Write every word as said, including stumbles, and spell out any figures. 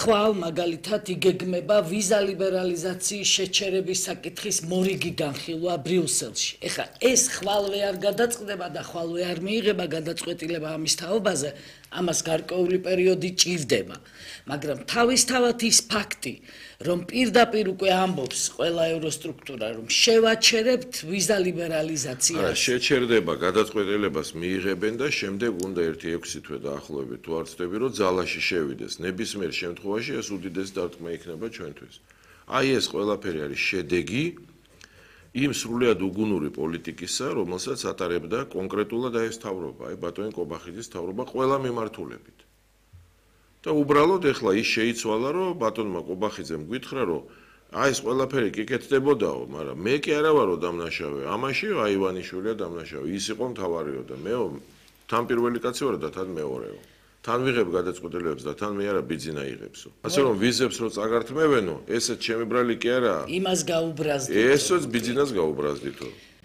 ხვალ მაგალითად იგეგმება ვიზა ლიბერალიზაციის შეჩერების საკითხის მორიგი განხილვა ბრიუსელში. ეხლა ეს ხვალვე არ გადაწყდება და ხვალვე არ მიიღება გადაწყვეტილება ამის თაობაზე, ამას გარკვეული პერიოდი ჭირდება. მაგრამ თავისთავად ის ფაქტი, რომ პირდაპირ უკვე ამბობს ყველა ევროსტრუქტურა, რომ შევაჩერებთ ვიზა ლიბერალიზაციას. არა, შეჩერდება, გადაწყვეტილებას მიიღებენ და შემდეგ უნდა ერთი ექვსი თვე დაახლოებით თუ არ ვცდები, რომ ძალაში შევიდეს. ნებისმიერ შემთხვევაში ეს უდიდესი დარტყმა იქნება ჩვენთვის. აი ეს ყველაფერი არის შედეგი იმ სრულიად უგუნური პოლიტიკისა, რომელსაც ატარებდა კონკრეტულად აი ეს თავრობა, აი ბატონი კობახიძის თავრობა ყველა მიმართულებით. და უბრალოდ ეხლა ის შეიცვალა, რომ ბატონმა კობახიძემ გითხრა, რომ აი ეს ყველაფერი კი კეთდებოდაო, მაგრამ მე კი არა ვარო დამნაშავე. ამაში აი ივანიშვილია დამნაშავე. ის იყო მთავარიო და მეო თან პირველი კაცი ვარ და თან მეორეო. თან ვიღებ გადაწყვეტილებებს და თან მე არა ბიძინა იღებსო. ასე რომ ვიზებს რო წაგართმევენო, ესეც ჩემი ბრალი კი არაა. იმას გაუბრაზდით. ესეც ბიძინას გაუბრაზდითო.